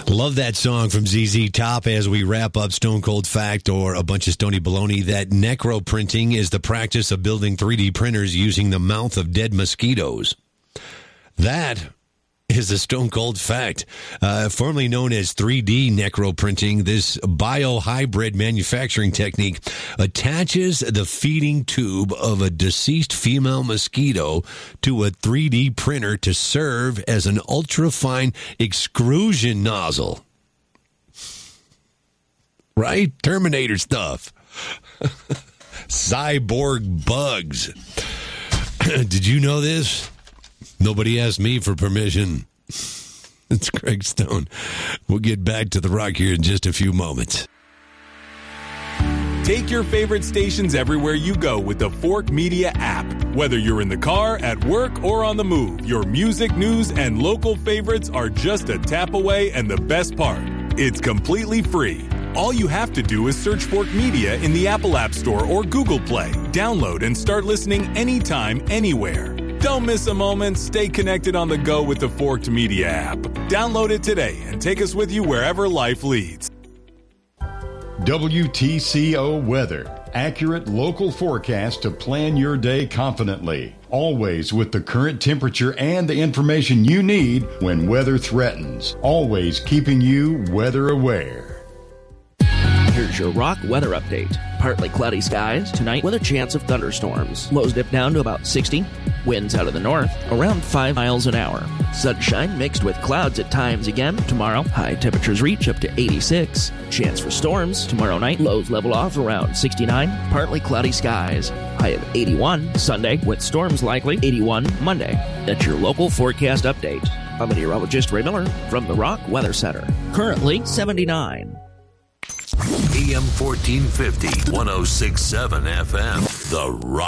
Love that song from ZZ Top as we wrap up Stone Cold Fact or a bunch of stony baloney that necroprinting is the practice of building 3D printers using the mouth of dead mosquitoes. That is a Stone Cold Fact. Formerly known as 3D necroprinting, this biohybrid manufacturing technique attaches the feeding tube of a deceased female mosquito to a 3D printer to serve as an ultrafine extrusion nozzle. Right? Terminator stuff. Cyborg bugs. Did you know this? Nobody asked me for permission. It's Greg Stone. We'll get back to the Rock here in just a few moments. Take your favorite stations everywhere you go with the Fork Media app. Whether you're in the car, at work, or on the move, your music, news, and local favorites are just a tap away, and the best part, it's completely free. All you have to do is search Fork Media in the Apple App Store or Google Play. Download and start listening anytime, anywhere. Don't miss a moment. Stay connected on the go with the Forked Media app. Download it today and take us with you wherever life leads. WTCO Weather. Accurate local forecast to plan your day confidently. Always with the current temperature and the information you need when weather threatens. Always keeping you weather aware. Here's your Rock weather update. Partly cloudy skies tonight with a chance of thunderstorms. Lows dip down to about 60. Winds out of the north around 5 miles an hour. Sunshine mixed with clouds at times again tomorrow. High temperatures reach up to 86. Chance for storms tomorrow night. Lows level off around 69. Partly cloudy skies. High of 81 Sunday with storms likely. 81 Monday. That's your local forecast update. I'm meteorologist Ray Miller from the Rock Weather Center. Currently 79. AM 1450, 106.7 FM, The Rock.